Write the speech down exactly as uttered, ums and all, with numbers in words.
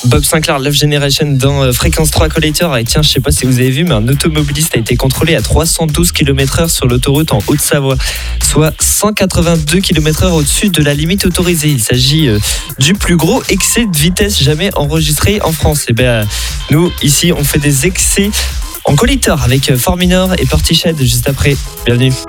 Bob Sinclair, Love Generation dans euh, Fréquence trois Collector. Et tiens, je sais pas si vous avez vu, mais un automobiliste a été contrôlé à trois cent douze kilomètres heure sur l'autoroute en Haute-Savoie, soit cent quatre-vingt-deux kilomètres heure au-dessus de la limite autorisée. Il s'agit euh, du plus gros excès de vitesse jamais enregistré en France. Et ben, nous, ici, on fait des excès en collector avec Fort Minor et Portiched juste après. Bienvenue.